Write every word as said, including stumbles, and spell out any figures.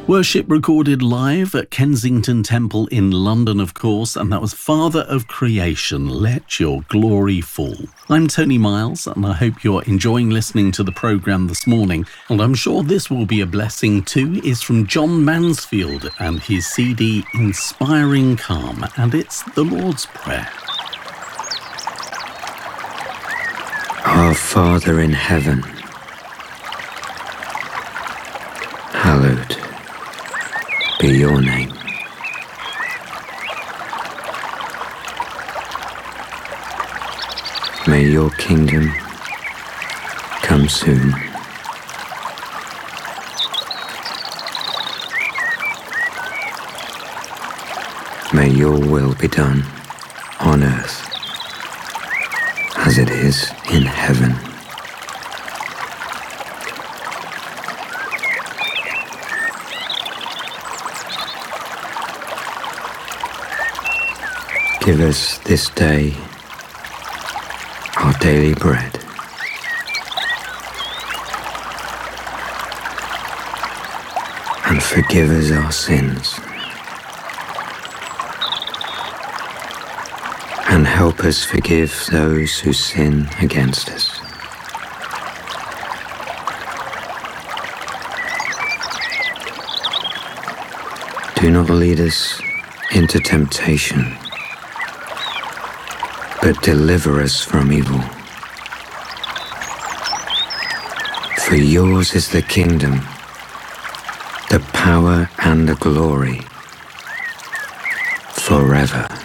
Worship recorded live at Kensington Temple in London, of course, and that was Father of Creation, Let Your Glory Fall. I'm Tony Miles, and I hope you're enjoying listening to the programme this morning, and I'm sure this will be a blessing too. Is from John Mansfield and his C D Inspiring Calm, and it's the Lord's Prayer. Our Father in heaven, hallowed be your name. May your kingdom come soon. May your will be done on earth as it is in heaven. Give us this day our daily bread. And forgive us our sins. And help us forgive those who sin against us. Do not lead us into temptation, but deliver us from evil. For yours is the kingdom, the power and the glory, forever.